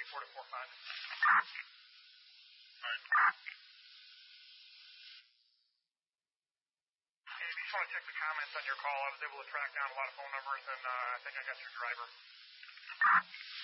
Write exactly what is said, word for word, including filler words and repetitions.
three four to four five. All right. Hey, if you just want to check the comments on your call, I was able to track down a lot of phone numbers, and uh, I think I got your driver.